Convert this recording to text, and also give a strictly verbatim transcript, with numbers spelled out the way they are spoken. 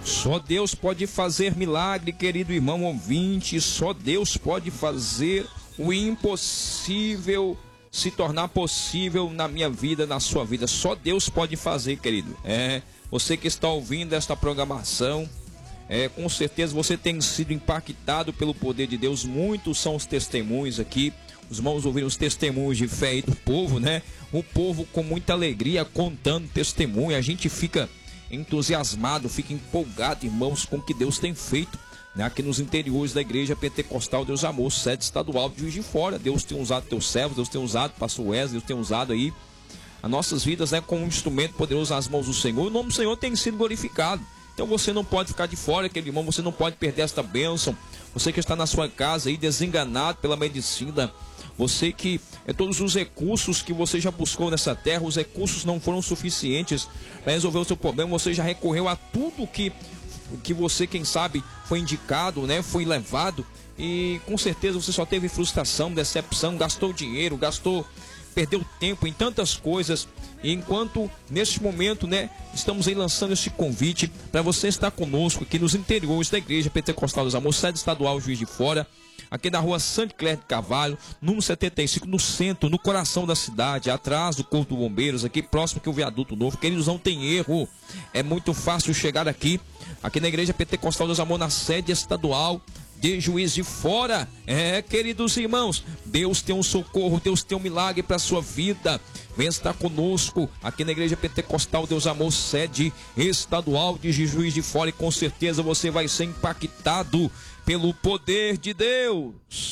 Só Deus pode fazer milagre, querido irmão ouvinte. Só Deus pode fazer o impossível se tornar possível na minha vida, na sua vida. Só Deus pode fazer, querido. É, você que está ouvindo esta programação, é, com certeza você tem sido impactado pelo poder de Deus. Muitos são os testemunhos aqui. Os irmãos ouviram os testemunhos de fé aí do povo, né? O povo com muita alegria contando testemunho. A gente fica entusiasmado, fica empolgado, irmãos, com o que Deus tem feito, né? Aqui nos interiores da Igreja Pentecostal Deus Amor, sede estadual de Juiz de Fora. Deus tem usado teus servos, Deus tem usado pastor Wesley, Deus tem usado aí as nossas vidas, né, como um instrumento poderoso nas mãos do Senhor. O nome do Senhor tem sido glorificado. Então você não pode ficar de fora, aquele irmão, você não pode perder esta bênção. Você que está na sua casa aí desenganado pela medicina, você que é, todos os recursos que você já buscou nessa terra, os recursos não foram suficientes para resolver o seu problema. Você já recorreu a tudo que, que você, quem sabe, foi indicado, né, foi levado, e com certeza você só teve frustração, decepção, gastou dinheiro, gastou, perdeu tempo em tantas coisas. E enquanto neste momento, né, estamos aí lançando este convite para você estar conosco aqui nos interiores da Igreja Pentecostal Deus Amor, sede estadual Juiz de Fora, aqui na rua Santa Clélia de Carvalho, número setenta e cinco, no centro, no coração da cidade, atrás do Corpo dos Bombeiros, aqui próximo que o Viaduto Novo. Queridos, não tem erro, é muito fácil chegar aqui, aqui na Igreja Pentecostal Deus Amor, na sede estadual de Juiz de Fora. É, queridos irmãos, Deus tem um socorro, Deus tem um milagre para a sua vida. Venha estar conosco aqui na Igreja Pentecostal Deus Amor, sede estadual de Juiz de Fora, e com certeza você vai ser impactado pelo poder de Deus.